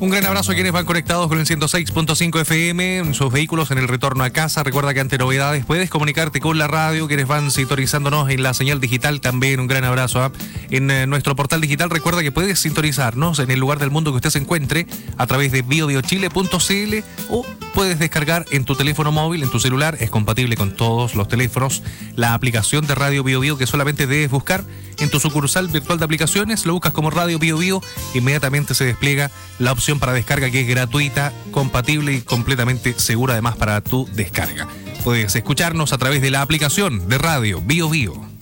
Un gran abrazo a quienes van conectados con el 106.5 FM en sus vehículos en el retorno a casa. Recuerda que ante novedades puedes comunicarte con la radio. Quienes van sintonizándonos en la señal digital también un gran abrazo. En nuestro portal digital recuerda que puedes sintonizarnos en el lugar del mundo que usted se encuentre a través de biobiochile.cl o puedes descargar en tu teléfono móvil, en tu celular. Es compatible con todos los teléfonos la aplicación de Radio Bio Bio, que solamente debes buscar en tu sucursal virtual de aplicaciones. Lo buscas como Radio Bio Bio, inmediatamente se despliega la opción para descarga, que es gratuita, compatible y completamente segura además para tu descarga. Puedes escucharnos a través de la aplicación de Radio Bio Bio.